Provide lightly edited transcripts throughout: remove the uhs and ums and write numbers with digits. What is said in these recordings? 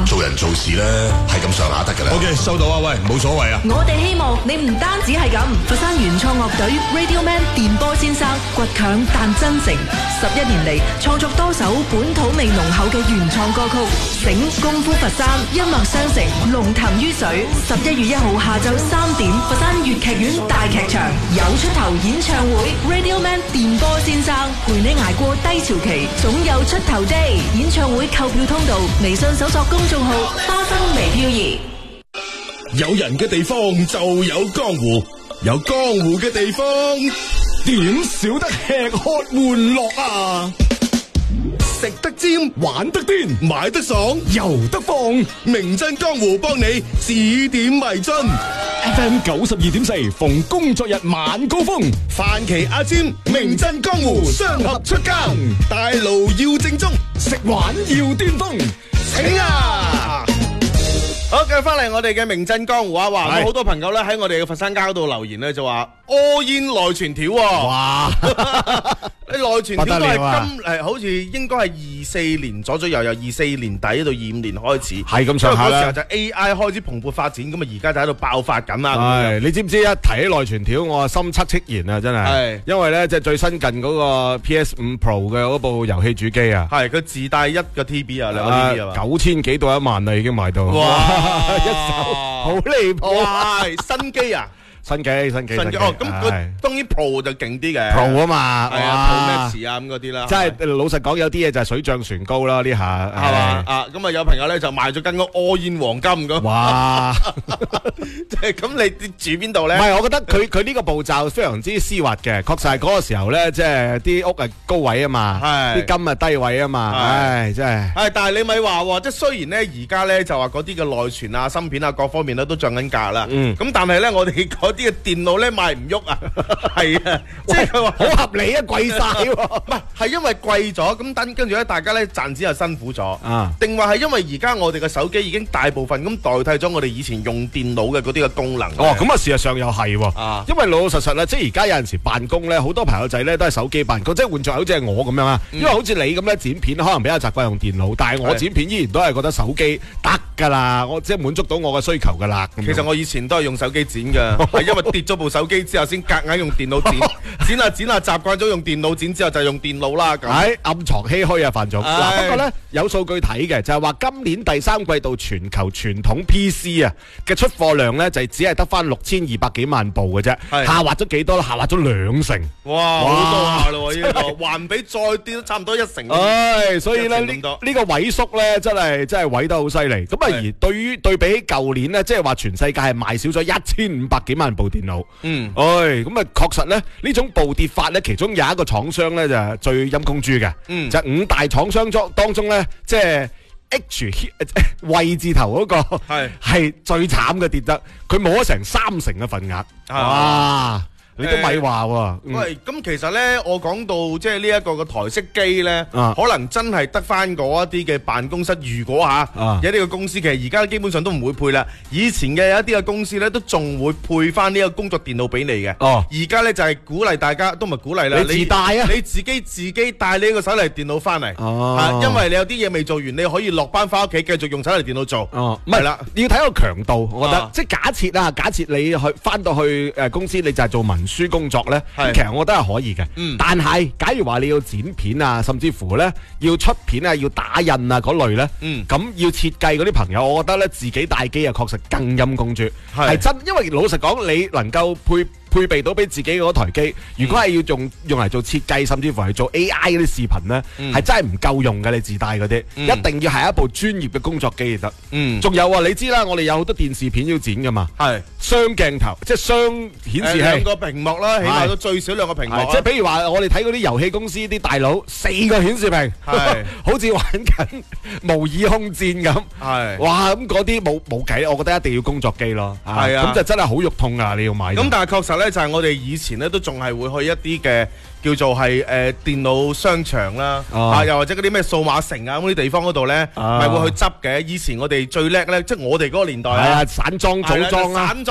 做人做事咧係咁上下得㗎啦。 OK， 收到啊，喂，冇所謂啊。 我哋希望你唔單止係咁，佛山原創樂隊 Radio Man 電波先生倔強但真誠，11年嚟創作多首本土味濃厚嘅原創歌曲，醒功夫佛山音樂雙城龍騰於水。11月1號下晝3點，佛山粵劇院大劇場有出頭演唱會 Radio Man 電波先生陪你捱過低潮期，總有出頭的。演唱會購票通道，微信搜索公眾號花生微飄移。 有人嘅地方就有江湖，有江湖嘅地方點少得吃喝玩樂啊！食得尖，玩得癲，買得爽，遊得放，名震江湖幫你指點迷津。FM 92.4，逢工作日晚高峰，范琪阿尖，名震江湖，雙合出更，大路要正宗，食玩要巔峰，請啊！ 好，繼續翻嚟我哋嘅名震江湖啊！哇，好多朋友咧喺我哋嘅佛山街嗰度留言咧，就話屙煙內傳條喎。哇！你內傳條都係好似應該係24年左右，由24年底到25年開始， 係咁上下啦。 嗰時候就 AI 開始蓬勃發展，咁啊而家就喺度爆發緊啦。 係，你知唔知一提起內傳條，我心戚戚然啊！真係，因為咧即係最新近嗰個 PS5 Pro 嘅嗰部遊戲主機啊， 係佢自帶1個 TB 啊，2個 TB 啊嘛 ，9000幾到1萬啦，已經賣到。 哇！ 一手好離譜啊！新機啊！ 新機哦，咁佢當然 Pro 就勁啲嘅 Pro 啊嘛， 係啊 Pro Max 啊咁嗰啲啦， 即係老實講有啲嘢就係水漲船高啦呢下， 係嘛啊咁啊有朋友咧就賣咗間屋屙煙黃金咁， 哇！ 即係咁你住邊度咧？ 唔係，我覺得佢呢個步驟非常之絲滑嘅，確實係嗰個時候咧，即係啲屋係高位啊嘛，啲金係低位啊嘛，唉真係。 係，但係你咪話喎，即係雖然咧而家咧就話嗰啲嘅內存啊、芯片啊各方面咧都漲緊價啦，咁但係咧我哋啲嘅電腦咧賣唔喐啊，係啊，即係佢話好合理啊，貴晒喎， 唔係因為貴咗，咁跟住咧大家咧賺錢又辛苦咗，定話係因為而家我哋嘅手機已經大部分咁代替咗我哋以前用電腦嘅嗰啲嘅功能。 哦，咁啊事實上又係喎，因為老老實實啦，即係而家有陣時辦公咧，好多朋友仔咧都係手機辦公，即係換作好似係我咁樣啊，因為好似你咁咧剪片可能比較習慣用電腦，但係我剪片依然都係覺得手機得㗎啦，我即係滿足到我嘅需求㗎啦。 其實我以前都係用手機剪㗎，係因為跌咗部手機之後先夾硬用電腦剪，剪下習慣咗用電腦剪之後就用電腦啦。咁暗藏唏噓啊，范總。嗱，不過咧有數據睇嘅就係話今年第3季度全球傳統 PC 啊嘅出貨量咧就只係得翻6200幾萬部嘅啫，下滑咗幾多咧？下滑咗2成。 哇，好多下咯呢個，環比再跌都差唔多1成。 唉，所以咧呢個萎縮咧真係萎得好犀利。咁啊而對比起舊年咧，即係話全世界係賣少咗1500幾萬部電腦。咁啊確實咧呢種暴跌法咧，其中有一個廠商咧就係最陰公豬嘅，就5大廠商當中咧，即係 H 位字頭嗰個係最慘嘅，跌得佢冇咗成3成嘅份額。哇！你都咪話喎。 喂，咁其實咧，我講到即係呢一個嘅台式機咧，可能真係得翻嗰一啲嘅辦公室。如果有啲嘅公司，其實而家基本上都唔會配啦。以前嘅有一啲嘅公司咧，都仲會配翻呢個工作電腦俾你嘅。而家咧就係鼓勵大家，都唔係鼓勵啦。 你自帶啊！ 你自己帶你個手提電腦翻嚟。因為你有啲嘢未做完，你可以落班翻屋企繼續用手提電腦做。 唔係啦，要睇個強度，我覺得。即係假設你去翻到去公司，你就係做文書工作咧，其實我覺得係可以嘅。但係假如話你要剪片啊，甚至乎咧要出片啊，要打印啊嗰類咧，咁要設計嗰啲朋友，我覺得咧自己帶機啊，確實更陰公豬，係真。因為老實講，你能夠配備到俾自己嗰台機，如果係要用嚟做設計，甚至乎係做 AI 嗰啲視頻咧，係真係唔夠用嘅。你自帶嗰啲，一定要係一部專業嘅工作機就得。仲有啊，你知啦，我哋有好多電視片要剪噶嘛，係雙鏡頭，即係雙顯示器 ，2個屏幕啦，起碼都最少2個屏幕。 即係比如話，我哋睇嗰啲遊戲公司啲大佬4個顯示屏，好似玩緊模擬空戰咁。哇，咁嗰啲冇計，我覺得一定要工作機咯。係啊，咁就真係好肉痛啊！你要買。咁但係確實咧，就係我哋以前咧都仲係會去一啲嘅叫做係電腦商場啦，又或者嗰啲咩數碼城啊咁啲地方嗰度咧，咪會去執嘅。以前我哋最叻咧，即係我哋嗰個年代散裝組裝啦，散裝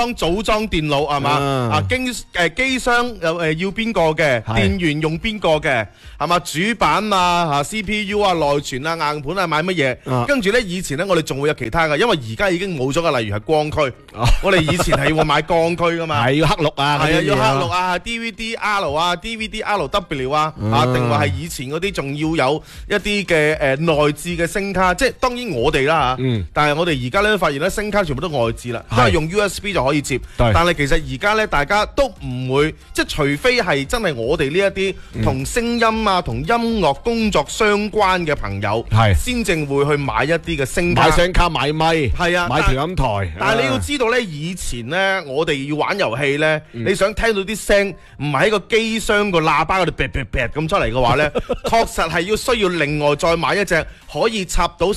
組裝電腦係嘛？機箱要邊個嘅？電源用邊個嘅？係嘛？主板啊 CPU 啊內存啊硬盤啊買乜嘢？跟住咧以前咧我哋仲會有其他嘅，因為而家已經冇咗嘅，例如係光驅。我哋以前係會買光驅噶嘛， 係要黑綠啊， 係啊要黑綠啊 DVD-R 啊 DVD-RW 啊定話係以前嗰啲仲要有一啲嘅內置嘅聲卡，即係當然我哋啦但係我哋而家咧發現咧聲卡全部都外置啦，都係用 USB 就可以接。但係其實而家咧大家都唔會，即係除非係真係我哋呢一啲同聲音啊同音樂工作相關嘅朋友，先正會去買一啲嘅聲卡， 買聲卡買咪， 係啊， 買調音台。 但係你要知道咧，以前咧我哋要玩遊戲咧，你想聽到啲聲唔係喺個機箱個喇叭嗰度啪啪啪咁出嚟嘅話咧，確實係要需要另外再買一隻可以插到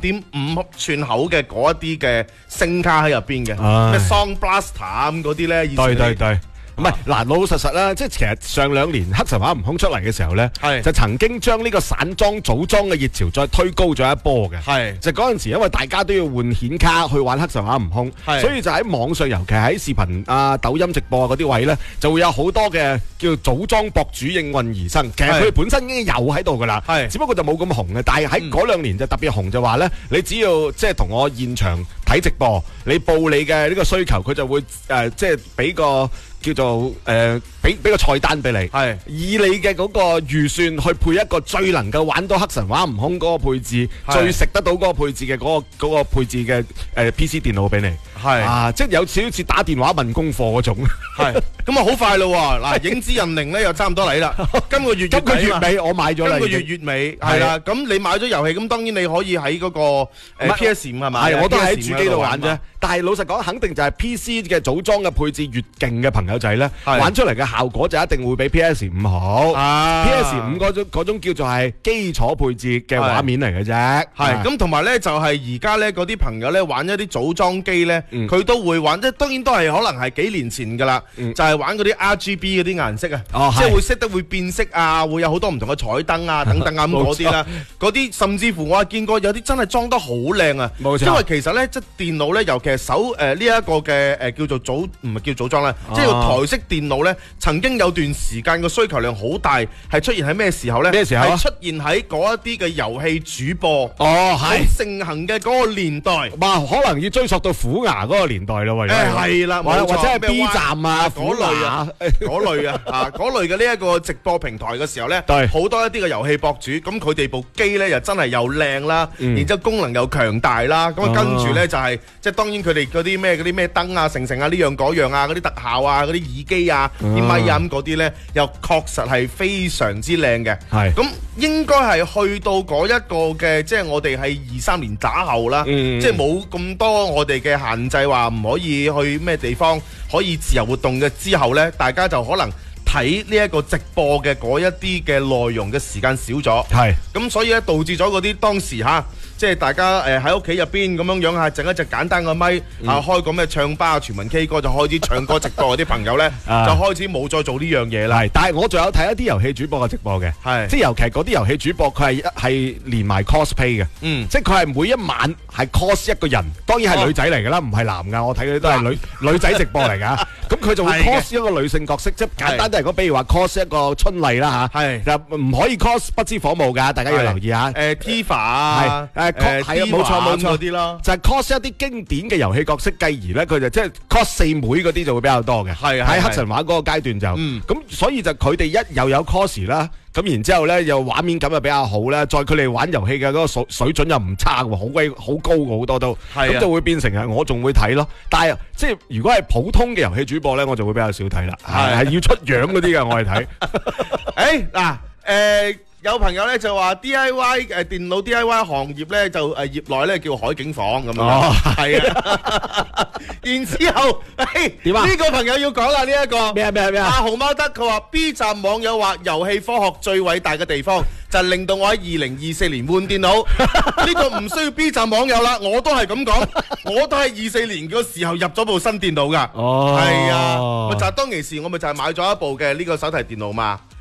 3.5寸口嘅嗰一啲嘅聲卡喺入邊嘅，咩 Sound Blaster 咁嗰啲咧。 對。唔係嗱，老老實實啦，即係其實上2年黑神話悟空出嚟嘅時候咧，就曾經將呢個散裝組裝嘅熱潮再推高咗一波嘅。就嗰陣時，因為大家都要換顯卡去玩黑神話悟空，所以就喺網上，尤其喺視頻啊、抖音直播啊嗰啲位咧，就會有好多嘅叫組裝博主應運而生。其實佢本身已經有喺度㗎啦，只不過就冇咁紅嘅。但係喺嗰2年就特別紅，就話咧，你只要即係同我現場睇直播，你報你嘅呢個需求，佢就會即係俾個叫做俾個菜單俾你，以你嘅嗰個預算去配一個最能夠玩到黑神話悟空嗰個配置，最食得到嗰個配置嘅嗰個配置嘅PC 電腦俾你，即係有少少似打電話問功課嗰種。咁啊好快咯喎！嗱，影子任靈咧又差唔多嚟啦。今個月尾我買咗啦。今個月尾係啦，咁你買咗遊戲，咁當然你可以喺嗰個 PS5 係咪？ 我都喺主機度玩啫。但係老實講，肯定就係 PC 嘅組裝嘅配置越勁嘅朋友仔咧，玩出嚟嘅效果就一定會比 PS5 好。PS5 嗰種叫做係基礎配置嘅畫面嚟嘅啫。 咁同埋咧就係而家咧嗰啲朋友咧玩一啲組裝機咧，佢都會玩，即係當然都係可能係幾年前㗎啦，就係玩嗰啲 RGB 嗰啲顏色啊，即係會識得會變色啊，會有好多唔同嘅彩燈啊等等啊咁嗰啲啦，嗰啲甚至乎我係見過有啲真係裝得好靚啊，因為其實咧即係電腦咧，尤其係手呢一個嘅叫做唔係叫組裝啦，即係台式電腦咧，曾經有段時間個需求量好大，係出現喺咩時候咧？ 咩時候啊？ 係出現喺嗰一啲嘅遊戲主播好盛行嘅嗰個年代， 可能要追溯到虎牙嗰個年代咯， 係啦， 或者係 B 站啊嗰類啊， 嗰類嘅呢一個直播平台嘅時候咧，好多一啲嘅遊戲博主，咁佢哋部機咧又真係又靚啦，然之後功能又強大啦，咁跟住咧就係即係當然佢哋嗰啲咩燈啊、成啊呢樣嗰樣啊、嗰啲特效啊、嗰啲耳機啊、啲咪啊咁嗰啲咧，又確實係非常之靚嘅。咁應該係去到嗰一個嘅，即係我哋係23年打後啦，即係冇咁多我哋嘅限制，話唔可以去咩地方可以自由活動嘅之後咧，大家就可能睇呢一個直播嘅嗰一啲嘅內容嘅時間少咗，咁所以咧導致咗嗰啲當時即係大家喺屋企入邊咁樣樣整一隻簡單嘅咪開個咩唱吧全民 K 歌就開始唱歌直播嗰啲朋友咧，就開始冇再做呢樣嘢啦。 但係我仲有睇一啲遊戲主播嘅直播嘅，即係尤其嗰啲遊戲主播佢係連埋 cosplay 嘅，即係佢係每一晚係 cos 一個人，當然係女仔嚟㗎啦，唔係男㗎。我睇嗰啲都係女仔直播嚟㗎。咁佢就會 cos 一個女性角色，即係簡單啲嚟講，比如話 cos 一個春麗啦就唔可以 cos 不知火舞㗎，大家要留意下。 Tifa 啊。 係啊，冇錯嗰啲咯， 就係 cos 一啲經典嘅遊戲角色，繼而咧佢就即係 cos 四妹嗰啲就會比較多嘅。喺黑神話嗰個階段就，咁所以就佢哋又有 cos 啦，咁然之後咧又畫面感又比較好啦，再佢哋玩遊戲嘅嗰個水準又唔差喎，好高嘅好多都，咁就會變成係我仲會睇咯。但係即係如果係普通嘅遊戲主播咧，我就會比較少睇啦。係要出樣嗰啲嘅我係睇。 有朋友咧就話 DIY 電腦 DIY 行業咧就業內咧叫海景房咁樣，係啊。然之後點啊？呢個朋友要講啦，呢一個咩啊？ 阿豪貓德佢話 B 站網友話遊戲科學最偉大嘅地方就係令到我喺2024年換電腦。呢個唔需要 B 站網友啦，我都係咁講，我都係24年嘅時候入咗部新電腦噶。係啊，咪就係當其時我咪就係買咗一部嘅呢個手提電腦嘛。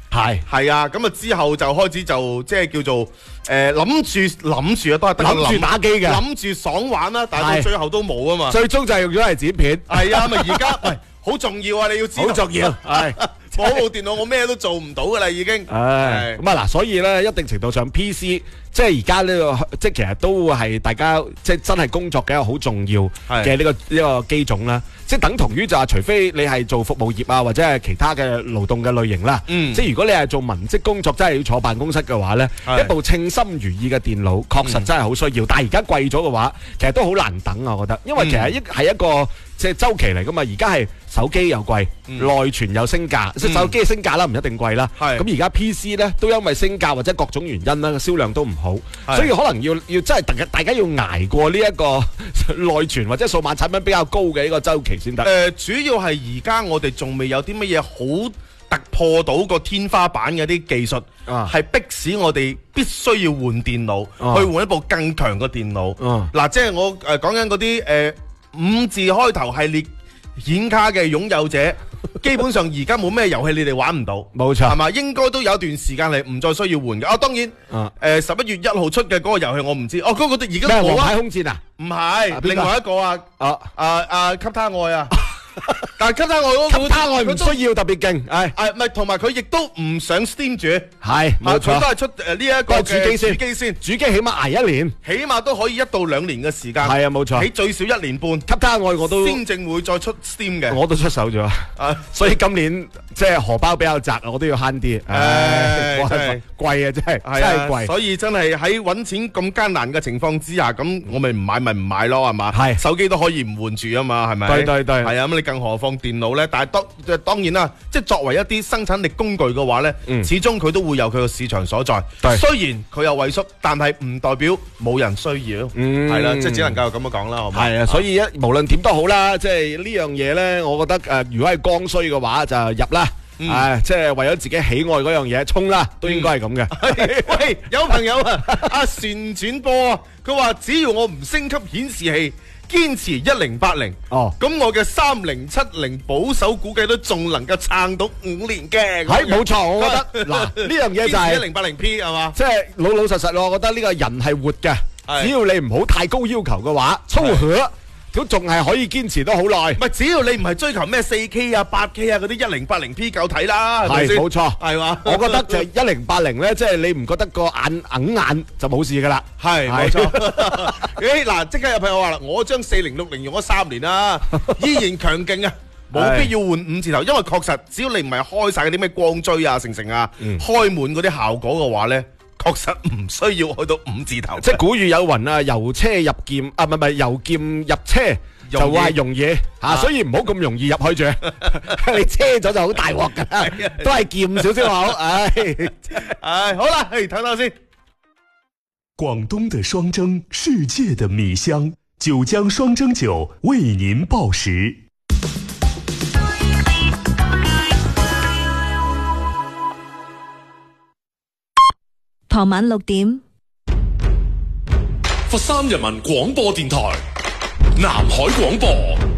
係啊，咁啊之後就開始就即係叫做諗住啊，都係得個諗住打機嘅， 諗住爽玩啦，但係到最後都冇啊嘛。 最終就係用咗嚟剪片。 係啊，咪而家喂好重要啊！你要知道好重要，係。 我部電腦我咩都做唔到噶啦，已經。 咁啊嗱，所以咧一定程度上 PC 即係而家呢個即係其實都係大家即係真係工作嘅一個好重要嘅呢個機種啦。即係等同於就係除非你係做服務業啊，或者係其他嘅勞動嘅類型啦。即係如果你係做文職工作，真係要稱辦公室嘅話咧，一部稱心如意嘅電腦確實真係好需要。但係而家貴咗嘅話，其實都好難等啊，我覺得，因為其實係一個即係週期嚟噶嘛。而家係手機又貴，內存又升價，即係手機升價啦，唔一定貴啦。咁而家 PC 咧都因為升價或者各種原因啦，銷量都唔好，所以可能要真係大家要捱過呢一個內存或者數碼產品比較高嘅呢個週期先得。 主要係而家我哋仲未有啲乜嘢好突破到個天花板嘅啲技術，係迫使我哋必須要換電腦，去換一部更強嘅電腦。嗱，即係我講緊嗰啲5字開頭系列顯卡嘅擁有者，基本上而家冇咩遊戲你哋玩唔到， 冇錯， 係嘛？應該都有一段時間係唔再需要換嘅。當然，11月1號出嘅嗰個遊戲我唔知，嗰個而家冇啊。 咩？王牌空戰啊？ 唔係，另外一個啊，給他愛啊。但係給他愛嗰個， 給他愛唔需要特別勁， 唔係，同埋佢亦都唔上 Steam 住， 係冇錯， 佢都係出呢一個主機先，主機起碼捱1年， 起碼都可以1到2年嘅時間， 係啊冇錯， 起最少1年半。 給他愛我都先正會再出 Steam 嘅， 我都出手咗，所以今年即係荷包比較窄，我都要慳啲，貴啊真係貴， 所以真係喺揾錢咁艱難嘅情況之下，咁我咪唔買咯，係嘛？係手機都可以唔換住啊嘛，係咪？ 對，係啊，咁你更何況電腦咧？但係當然啦，即係作為一啲生產力工具嘅話咧，始終佢都會有佢個市場所在。雖然佢有萎縮，但係唔代表冇人需要。係啦，即係只能夠咁樣講啦，好唔好？係啊，所以無論點都好啦，即係呢樣嘢咧，我覺得如果係剛需嘅話就入啦。即係為咗自己喜愛嗰樣嘢衝啦，都應該係咁嘅。 喂，有朋友阿旋轉波啊，佢話只要我唔升級顯示器，堅持1080，咁我嘅3070保守估計都仲能夠撐到5年嘅。 係冇錯，我覺得嗱呢樣嘢就係 1080P 係嘛， 即係老實，我覺得呢個人係活嘅，只要你唔好太高要求嘅話，粗核都仲係可以堅持到好耐。唔係，只要你唔係追求咩 4K 啊、8K 啊嗰啲1080P 夠睇啦，係咪先？ 係冇錯， 係嘛？ 我覺得就1080咧，即係你唔覺得個眼就冇事噶啦。 係冇錯。嗱，即刻有朋友話啦，我將4060用咗3年啦，依然強勁啊！冇必要換5字頭，因為確實只要你唔係開晒嗰啲咩光追啊、成啊、開滿嗰啲效果嘅話咧。確實唔需要去到5字頭， 即係古語有云啊，由車入劍啊，唔係由劍入車就話容易吓，所以唔好咁容易入去住，你車咗就好大鑊噶啦，都係劍少少好， 好啦，睇睇先。 廣東的雙蒸，世界的米香，九江雙蒸酒為您報時。 傍晚6點， 佛山人民廣播電台南海廣播。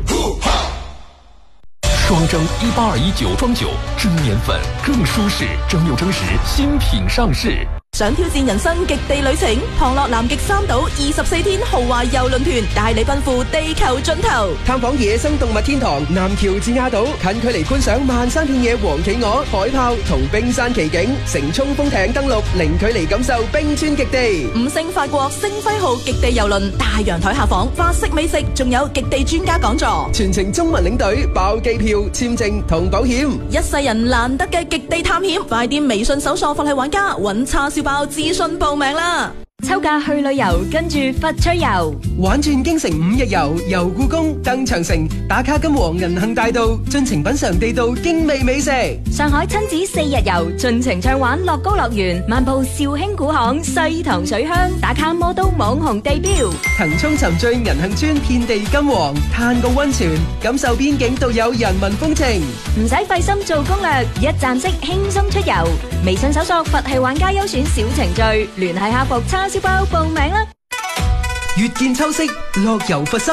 雙蒸1821酒莊酒，蒸年粉更舒適，蒸餾蒸食新品上市。 想挑戰人生極地旅程？唐樂南極3島24天豪華郵輪團帶你奔赴地球盡頭， 探訪野生動物天堂南橋至亞島，近距離觀賞漫山遍野黃企鵝、海豹同冰山奇景，乘衝鋒艇登陸，零距離感受冰川極地。 5星法國星輝號極地郵輪大陽台下訪，法式美食，仲有極地專家講座， 全程中文領隊，包機票、簽證同保險， 一世人難得嘅極地探險，快啲微信搜索佛系玩家，揾叉燒包諮詢報名啦！ 秋假去旅遊，跟住佛趣遊， 玩轉京城5日遊，遊故宮、登長城，打卡金黃銀杏大道，盡情品嘗地道精美美食。 上海親子4日遊，盡情暢玩樂高樂園，漫步紹興古巷、西塘水鄉，打卡魔都網紅地標。 騰衝沉醉銀杏村，遍地金黃，嘆個溫泉，感受邊境獨有人民風情。 唔使費心做攻略，一站式輕鬆出遊。微信搜索佛系玩家優選小程序，聯繫客服叉燒包報名啦！ 月見秋色，樂遊佛山，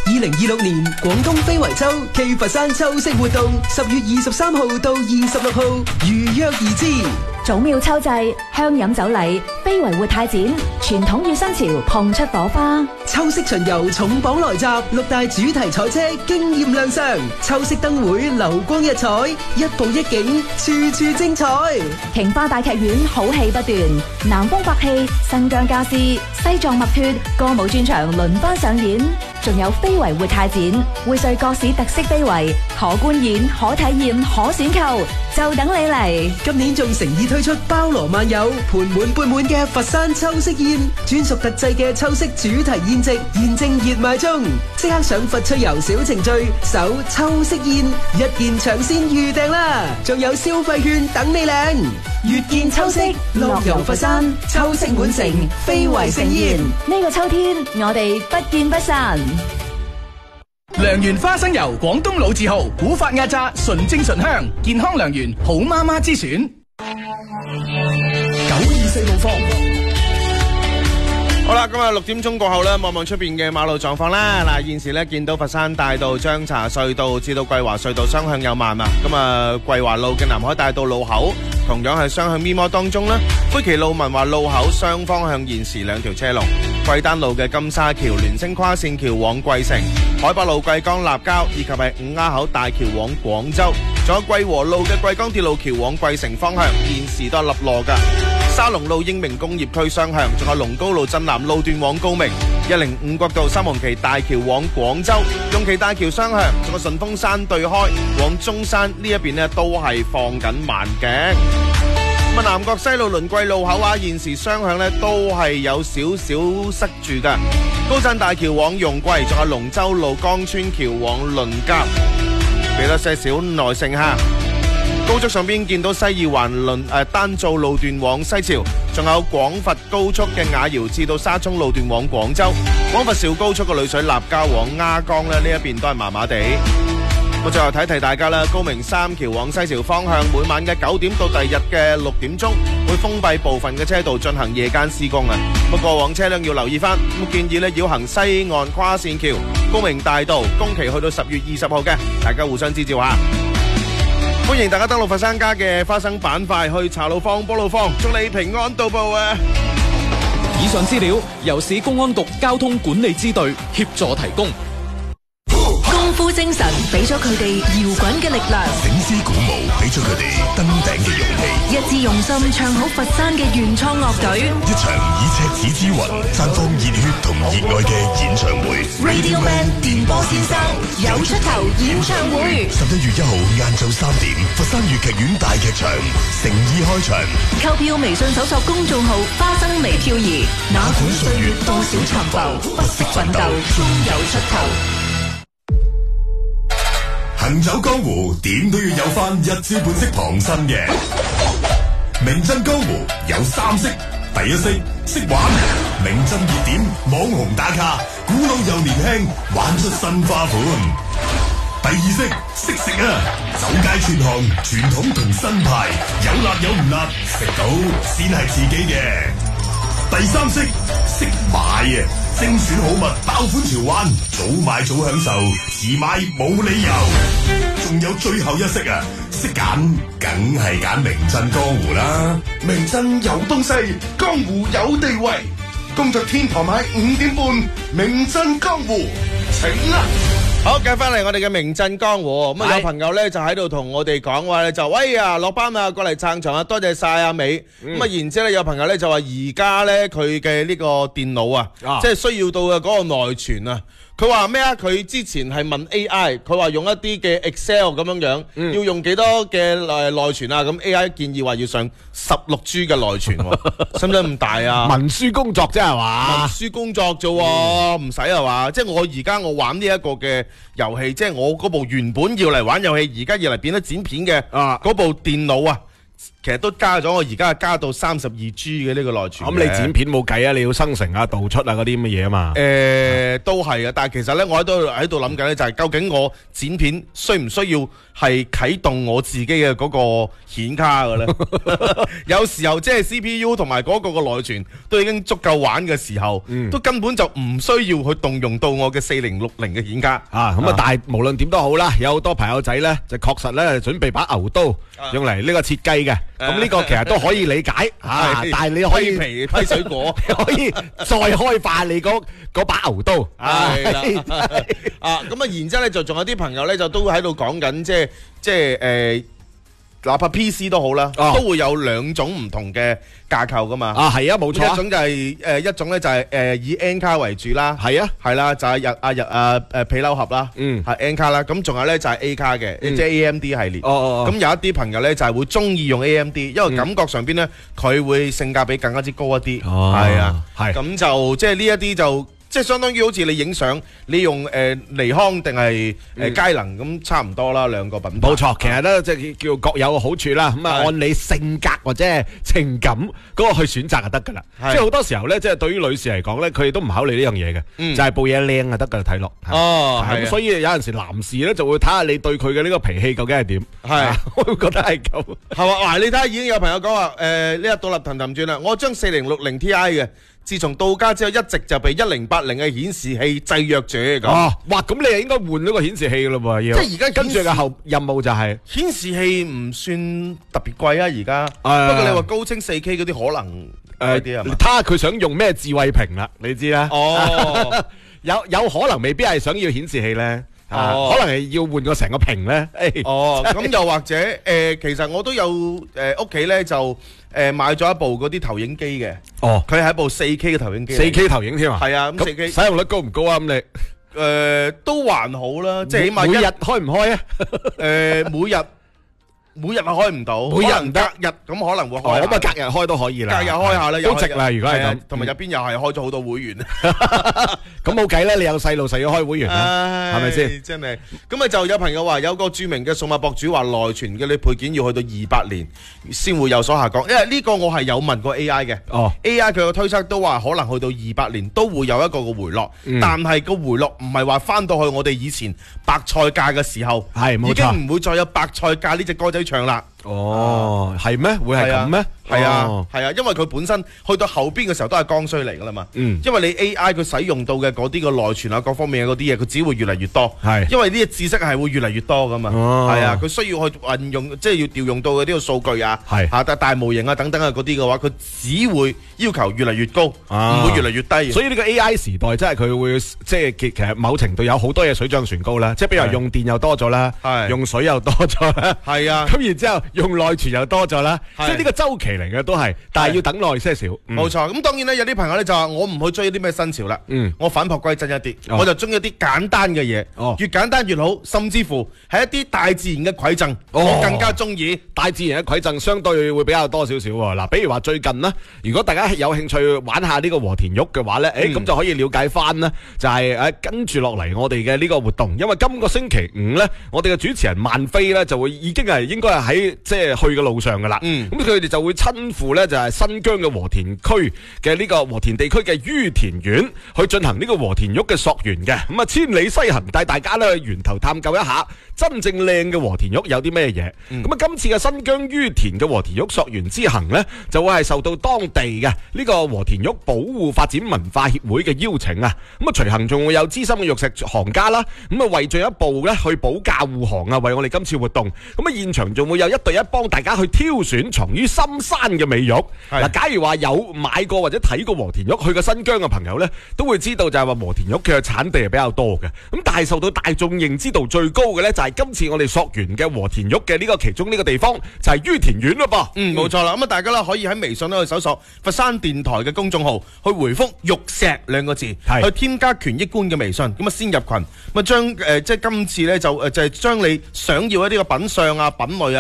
2026年廣東非遺秋暨佛山秋式活動10月23號到26號如約而至。 祖廟秋祭、香飲酒禮、非遺活態展，傳統與新潮碰出火花。 秋式巡遊重磅來襲，6大主題賽車驚豔亮相，秋式燈會流光溢彩，一步一景，處處精彩。 瓊花大劇院好戲不斷，南風百戲、新疆家私、西藏墨脱歌舞專場輪番上演，仲有非遺活態展，薈萃各市特色非遺，可觀演、可體驗、可選購，就等你嚟。 今年仲誠意推出包羅萬有、盤滿缽滿嘅佛山秋式宴，專屬特製嘅秋式主題宴席，現正熱賣中，即刻上佛趣遊小程序搜秋式宴，一件搶先預訂啦！仲有消費券等你領。越見秋色，樂遊佛山，秋色滿城，非遺盛宴。 呢個秋天，我哋不見不散。 良緣花生油，廣東老字號，古法壓榨，純正醇香，健康良緣，好媽媽之選。924路況。 好啦，今日6點鐘過後咧，望望出邊嘅馬路狀況啦。嗱，現時咧見到佛山大道、張槎隧道至到桂華隧道雙向有慢啊。咁啊，桂華路嘅南海大道路口同樣係雙向咪摩當中啦。灰旗路文華路口雙方向現時兩條車龍。桂丹路嘅金沙橋聯升跨線橋往桂城，海北路桂江立交以及係五鴉口大橋往廣州，仲有桂和路嘅桂江鐵路橋往桂城方向，現時都係立落噶。沙龍路英明工業區雙向，仲有龍高路鎮南路段往高明，105國道三紅旗大橋往廣州，用旗大橋雙向，仲有順峰山對開往中山呢一邊呢都係放緊慢鏡。咁南角西路輪桂路口啊，現時雙向呢都係有少少塞住噶。高贊大橋往容桂，仲有龍洲路江村橋往倫甲，俾多些少耐性哈。高速上邊見到西二環單造路段往西樵，仲有廣佛高速嘅雅瑤至到沙涌路段往廣州，廣佛肇高速嘅女水立交往鴉江呢一邊都係麻麻地。我最後提大家啦，高明三橋往西樵方向，每晚嘅9點到第二日嘅6點鐘會封閉部分嘅車道進行夜間施工啊。咁過往車輛要留意翻，咁建議呢繞行西岸跨線橋、高明大道，工期去到10月20號嘅，大家互相支照下。歡迎大家登錄佛山家嘅花生板塊去茶路坊、波路坊，祝你平安到埗啊！ 以上資料由市公安局交通管理支隊協助提供。 功夫精神俾咗佢哋搖滾嘅力量， 醒獅鼓舞俾咗佢哋登頂嘅勇氣， 一致用心唱好佛山嘅原創樂隊， 一場以赤子之魂綻放熱血同熱愛嘅演唱會。 Radio Man 電波先生有出頭演唱會 11月1號晏晝3點，佛山粵劇院大劇場誠意開場。 購票微信搜索公眾號花生微漂移，哪管歲月多少沉浮，不息奮鬥終有出頭。 行走江湖，點都要有翻一知半識旁身嘅。名震江湖有3式，第一式識玩，名震熱點，網紅打卡，古老又年輕，玩出新花款。第二式識食啊，走街串巷，傳統同新派，有辣有唔辣，食到先係自己嘅。第三式識買啊，精選好物，爆款潮玩，早買早享受，遲買冇理由。仲有最後一式啊，識揀，梗係揀名震江湖啦。 名震有東西，江湖有地位。工作天台買5點半，名震江湖，請啦！ 好，繼翻嚟我哋嘅名震江湖。咁有朋友咧就喺度同我哋講話咧，就喂啊落班啊，過嚟撐場啊，多謝晒阿美。咁然之後咧有朋友咧就話而家咧佢嘅呢個電腦啊，即係需要到嘅嗰個內存啊。佢話咩啊？佢之前係問 AI， 佢話用一啲嘅 Excel 咁樣樣，要用幾多嘅內存啊？咁 AI 建議話要上16G 嘅內存，使唔使咁大啊？ 文書工作啫係嘛？ 文書工作啫，唔使係嘛？即係我而家我玩呢一個嘅遊戲，即係我嗰部原本要嚟玩遊戲，而家要嚟變得剪片嘅嗰部電腦啊！ 其實都加咗，我而家加到32G 嘅呢個內存。 咁你剪片冇計啊，你要生成啊、導出啊嗰啲咁嘅嘢啊嘛。 都係啊，但係其實咧，我喺度諗緊咧，就係究竟我剪片需唔需要係啟動我自己嘅嗰個顯卡嘅咧？有時候即係 CPU 同埋嗰個內存都已經足夠玩嘅時候，都根本就唔需要去動用到我嘅4060嘅顯卡啊。咁啊，但係無論點都好啦，有好多朋友仔咧就確實咧準備把牛刀用嚟呢個設計嘅。咁呢個其實都可可以理解啊，但係你可以批水果， 你可以再開發你嗰把牛刀。 係啦，啊咁啊，然之後咧就仲有啲朋友咧就都喺度講緊，即係哪怕 PC 都好啦，都會有兩種唔同嘅架構噶嘛。 啊，係啊，冇錯。 一種就係一種咧就係以 N 卡為主啦。 係啊， 係啦，就係皮褸盒啦。係 N 卡啦。咁仲有咧就係 A 卡嘅，即係 AMD 系列。咁有一啲朋友咧就係會中意用 AMD，因為感覺上邊咧佢會性價比更加之高一啲。係啊，係。咁就即係呢一啲就。即係相當於好似你影相，你用尼康定係佳能咁差唔多啦，兩個品牌。冇錯， 其實咧即係叫各有好處啦。咁啊，按你性格或者係情感嗰個去選擇就得㗎啦。即係好多時候咧，即係對於女士嚟講咧，佢哋都唔考慮呢樣嘢嘅，就係部嘢靚就得㗎啦，睇落。哦，係。咁所以有陣時男士咧就會睇下你對佢嘅呢個脾氣究竟係點。係，我會覺得係咁。 係嘛？嗱，你睇下已經有朋友講話呢一倒立騰騰轉啦，我將4060 Ti 嘅。自從到家之後，一直就被1080嘅顯示器制約住咁。 哦，哇！咁你係應該換咗個顯示器噶咯喎，要。 即係而家跟住嘅後任務就係顯示器唔算特別貴啊，而家。不過你話高清 4K 嗰啲可能啲係嘛？ 睇下佢想用咩智慧屏啦，你知啦。哦，有可能未必係想要顯示器咧。可能係要換個成個屏咧。 哦，咁又或者其實我都有屋企咧就買咗一部嗰啲投影機嘅。哦，佢係一部 4K 嘅投影機。 4K 投影添啊？ 係啊，咁 4K 使用率高唔高啊？咁你都還好啦，即係起碼每日開唔開啊？ 每日係開唔到， 每日唔得， 日咁可能會開。 咁啊，隔日開都可以啦。 隔日開下啦， 都值啦。如果係咁， 同埋入邊又係開咗好多會員。 咁冇計啦，你有細路，實要開會員啦，係咪先？ 真係。咁啊，就有朋友話有個著名嘅數碼博主話內存嘅你配件要去到200年先會有所下降，因為呢個我係有問過 AI 嘅。哦 ，AI 佢個推測都話可能去到200年都會有一個回落，但係個回落唔係話翻到去我哋以前白菜價嘅時候，係冇錯，已經唔會再有白菜價呢隻歌仔唱啦。 哦，係咩？會係咁咩？ 係啊，係啊，因為佢本身去到後邊嘅時候都係剛需嚟噶啦嘛。因為你 AI 佢使用到嘅嗰啲個內存啊，各方面嘅嗰啲嘢，佢只會越嚟越多。係，因為呢啲知識係會越嚟越多噶嘛。係啊，佢需要去運用，即係要調用到嘅呢個數據啊，係大模型啊等等啊嗰啲嘅話，佢只會要求越嚟越高，唔會越嚟越低。 所以呢個 AI 時代真係佢會即係其實某程度有好多嘢水漲船高啦。即係比如用電又多咗啦，用水又多咗啦。係啊，咁然之後用內存又多咗啦。即係呢個周期嚟嘅都係，但係要等耐些少。 冇錯，咁當然咧有啲朋友咧就話我唔去追啲咩新潮啦，我返璞歸真一啲，我就中意一啲簡單嘅嘢，越簡單越好，甚至乎係一啲大自然嘅饋贈，我更加中意。 大自然嘅饋贈相對會比較多少少喎。嗱，比如話最近呢，如果大家有興趣玩下呢個和田玉嘅話咧，咁就可以了解翻呢，就係跟住落嚟我哋嘅呢個活動，因為今個星期5咧，我哋嘅主持人萬飛咧就會已經係應該係喺即係去嘅路上噶啦。咁佢哋就會親赴咧就係新疆嘅和田區嘅呢個和田地區嘅于田縣去進行呢個和田玉嘅溯源嘅。咁啊，千里西行帶大家咧去源頭探究一下真正靚嘅和田玉有啲咩嘢。咁啊，今次嘅新疆于田嘅和田玉溯源之行呢，就會係受到當地嘅呢個和田玉保護發展文化協會嘅邀請啊。咁啊，隨行仲會有資深嘅玉石行家啦。咁啊，為進一步咧去保駕護航啊，為我哋今次活動。咁啊，現場仲會有一對一幫大家去挑選藏於深山嘅美玉。嗱，假如話有買過或者睇過和田玉去過新疆嘅朋友呢，都會知道就係話和田玉嘅產地係比較多嘅。咁但係受到大眾認知度最高嘅呢，就係今次我哋溯源嘅和田玉嘅呢個其中呢個地方就係于田縣咯噃。 冇錯啦。咁啊，大家咧可以喺微信咧去搜索佛山電台嘅公眾號，去回覆玉石2個字，去添加權益官嘅微信，咁啊先入群。咁啊將即係今次呢，就係將你想要一啲嘅品相啊品類啊就留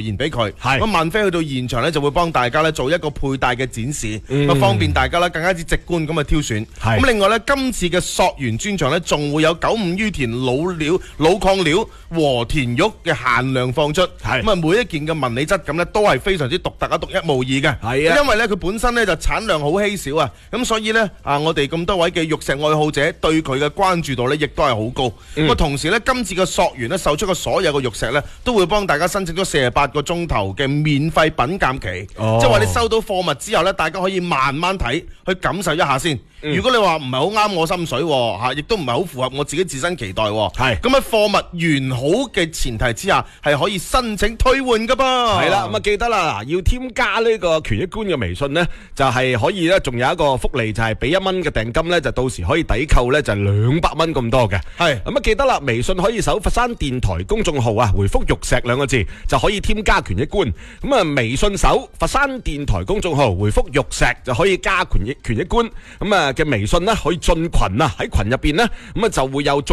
言俾佢。咁萬飛去到現場咧，就會幫大家咧做一個佩戴嘅展示，咁方便大家咧更加之直觀咁去挑選。咁另外咧，今次嘅溯源專場咧，仲會有95于田老礦料和田玉嘅限量放出。咁啊，每一件嘅紋理質感咧都係非常之獨特啊，獨一無二嘅。因為咧佢本身咧就產量好稀少啊，咁所以咧我哋咁多位嘅玉石愛好者對佢嘅關注度咧亦都係好高。咁同時咧，今次嘅溯源咧售出嘅所有嘅玉石咧，都會幫大家申請咗48個鐘頭嘅免費品鑑期，即係話你收到貨物之後咧，大家可以慢慢睇，去感受一下先。如果你話唔係好啱我心水亦都唔係好符合我自己自身期待，咁喺貨物完好嘅前提之下，係可以申請退換噶噃。 係啦，咁啊記得啦，要添加呢個權益觀嘅微信呢，就係可以咧，仲有一個福利就係俾1蚊嘅訂金呢，就到時可以抵扣呢，就200蚊咁多嘅。係咁啊記得啦，微信可以搜佛山電台公眾號回覆玉石2個字就可以添加權益觀。咁啊微信搜佛山電台公眾號回覆玉石就可以加權益觀。咁啊嘅微信呢，可以進群喺群入邊呢，咁啊就會有